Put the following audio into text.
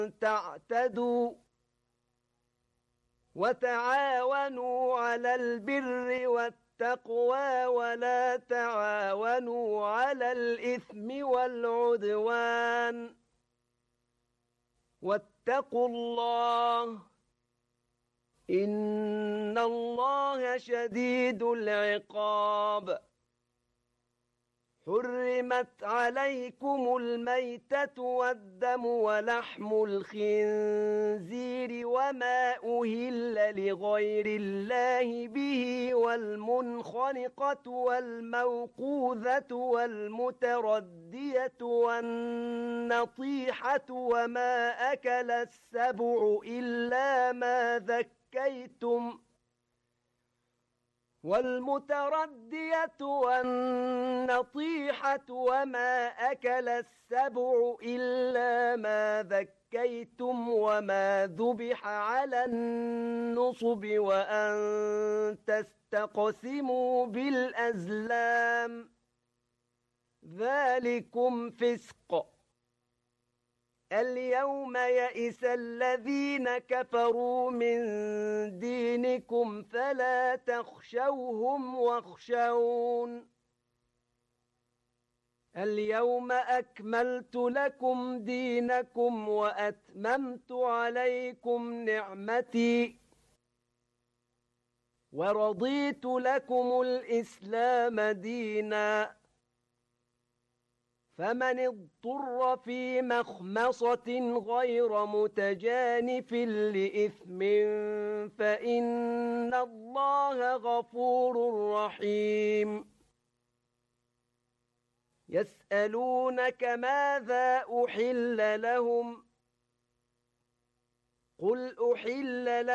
تعتدوا وتعاونوا على البر والتقوى ولا تعاونوا على الإثم والعدوان واتقوا الله إن الله شديد العقاب حرمت عليكم الميتة والدم ولحم الخنزير وما أهل لغير الله به والمنخنقة والموقوذة والمتردية والنطيحة وما أكل السبع إلا ما ذكيتم والمتردية والنطيحة وما أكل السبع إلا ما ذكيتم وما ذبح على النصب وأن تستقسموا بالأزلام ذلكم فسق اليوم يئس الذين كفروا من دينكم فلا تخشوهم واخشون اليوم أكملت لكم دينكم وأتممت عليكم نعمتي ورضيت لكم الإسلام ديناً فمن اضطر في مخمصة غير متجانف لإثم فإن الله غفور رحيم يسألونك ماذا أحل لهم قل أحل لهم